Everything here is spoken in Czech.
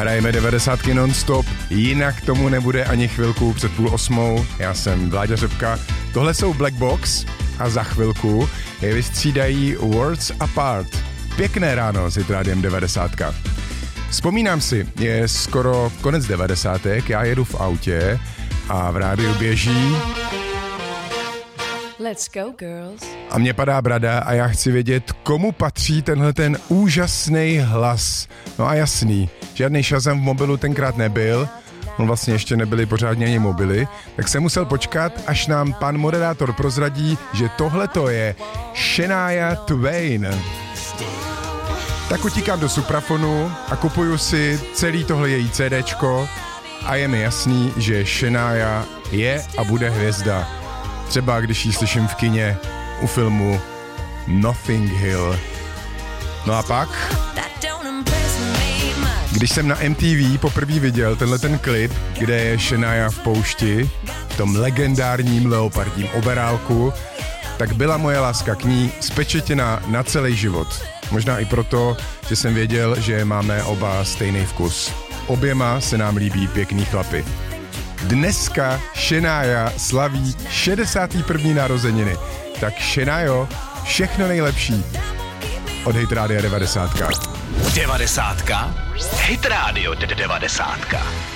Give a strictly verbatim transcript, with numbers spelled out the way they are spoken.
Hrajeme devadesátky non-stop, jinak tomu nebude ani chvilku před půl osmou. Já jsem Vláďa Řepka, tohle jsou Black Box a za chvilku je vystřídají Worlds Apart. Pěkné ráno s Hitrádiem devadesátka. Vzpomínám si, je skoro konec devadesátek, já jedu v autě a v rádiu běží Let's go, girls. A mně padá brada a já chci vědět, komu patří tenhle ten úžasný hlas. No a jasný, žádný Shazam v mobilu tenkrát nebyl, no vlastně ještě nebyly pořádně ani mobily, tak jsem musel počkat, až nám pan moderátor prozradí, že tohleto je Shania Twain. Tak utíkám do suprafonu a kupuju si celý tohle její CDčko a je mi jasný, že Shania je a bude hvězda. Třeba když ji slyším v kině u filmu Notting Hill. No a pak, když jsem na M T V poprvé viděl tenhle ten klip, kde je Shania v poušti, v tom legendárním leopardním overálku, tak byla moje láska k ní spečetěna na celý život. Možná i proto, že jsem věděl, že máme oba stejný vkus. Oběma se nám líbí pěkný chlapy. Dneska Shania slaví šedesáté první narozeniny. Tak Shania, všechno nejlepší od Hitrádia devadesátka. Devadesátka? Hitrádio devadesátka.